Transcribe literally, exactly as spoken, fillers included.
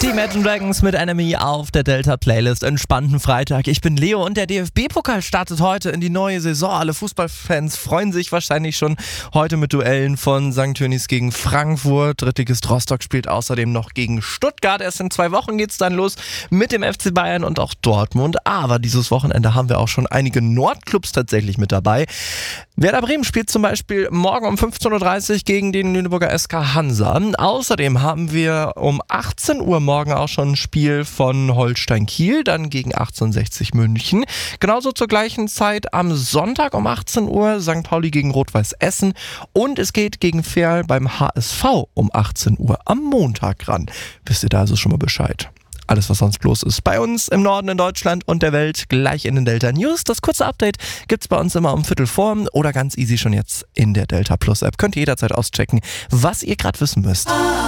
Imagine Dragons mit Enemy auf der Delta-Playlist. Entspannten Freitag. Ich bin Leo und der D F B-Pokal startet heute in die neue Saison. Alle Fußballfans freuen sich wahrscheinlich schon heute mit Duellen von Sankt Tönnies gegen Frankfurt. Drittligist Rostock spielt außerdem noch gegen Stuttgart. Erst in zwei Wochen geht's dann los mit dem F C Bayern und auch Dortmund. Aber dieses Wochenende haben wir auch schon einige Nordclubs tatsächlich mit dabei. Werder Bremen spielt zum Beispiel morgen um fünfzehn Uhr dreißig gegen den Lüneburger S K Hansa. Außerdem haben wir um achtzehn Uhr morgen auch schon ein Spiel von Holstein Kiel, dann gegen achtzehnhundertsechzig München. Genauso zur gleichen Zeit am Sonntag um achtzehn Uhr Sankt Pauli gegen Rot-Weiß Essen und es geht gegen Verl beim H S V um achtzehn Uhr am Montag ran. Wisst ihr da also schon mal Bescheid? Alles, was sonst los ist bei uns im Norden in Deutschland und der Welt, gleich in den Delta News. Das kurze Update gibt's bei uns immer um Viertel vor oder ganz easy schon jetzt in der Delta Plus App. Könnt ihr jederzeit auschecken, was ihr gerade wissen müsst.